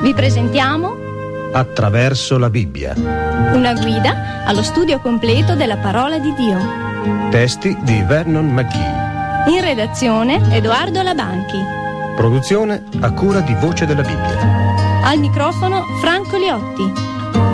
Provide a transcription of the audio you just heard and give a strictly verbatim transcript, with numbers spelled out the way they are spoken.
Vi presentiamo Attraverso la Bibbia. una guida allo studio completo della parola di Dio. Testi di Vernon McGee. In redazione Edoardo Labanchi. Produzione a cura di Voce della Bibbia. Al microfono Franco Liotti.